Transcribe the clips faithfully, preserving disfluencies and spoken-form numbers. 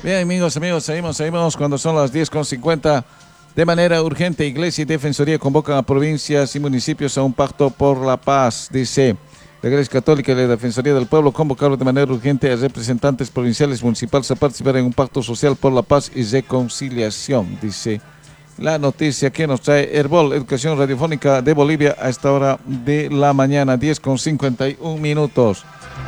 Bien, amigos, amigos, seguimos, seguimos cuando son las diez con cincuenta. De manera urgente, Iglesia y Defensoría convocan a provincias y municipios a un pacto por la paz. Dice, la Iglesia Católica y la Defensoría del Pueblo convocaron de manera urgente a representantes provinciales y municipales a participar en un pacto social por la paz y reconciliación. Dice la noticia que nos trae Herbol, Educación Radiofónica de Bolivia, a esta hora de la mañana, diez con cincuenta y un minutos.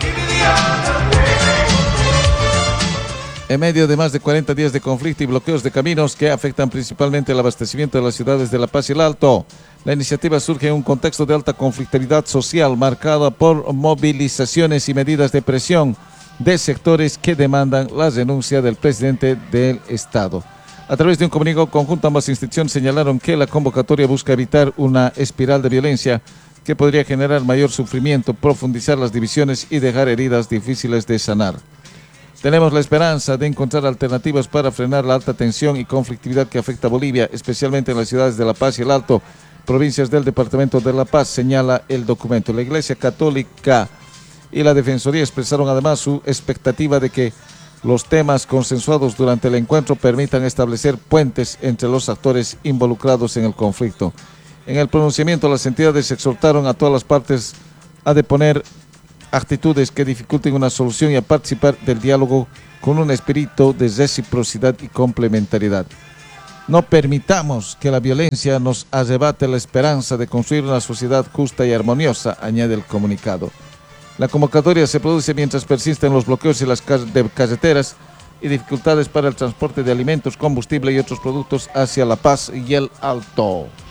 En medio de más de cuarenta días de conflicto y bloqueos de caminos que afectan principalmente el abastecimiento de las ciudades de La Paz y el Alto, la iniciativa surge en un contexto de alta conflictividad social marcada por movilizaciones y medidas de presión de sectores que demandan la renuncia del presidente del Estado. A través de un comunicado conjunto, ambas instituciones señalaron que la convocatoria busca evitar una espiral de violencia que podría generar mayor sufrimiento, profundizar las divisiones y dejar heridas difíciles de sanar. Tenemos la esperanza de encontrar alternativas para frenar la alta tensión y conflictividad que afecta a Bolivia, especialmente en las ciudades de La Paz y el Alto, provincias del departamento de La Paz, señala el documento. La Iglesia Católica y la Defensoría expresaron además su expectativa de que los temas consensuados durante el encuentro permitan establecer puentes entre los actores involucrados en el conflicto. En el pronunciamiento, las entidades exhortaron a todas las partes a deponer actitudes que dificulten una solución y a participar del diálogo con un espíritu de reciprocidad y complementariedad. No permitamos que la violencia nos arrebate la esperanza de construir una sociedad justa y armoniosa, añade el comunicado. La convocatoria se produce mientras persisten los bloqueos en las carreteras y dificultades para el transporte de alimentos, combustible y otros productos hacia La Paz y el Alto.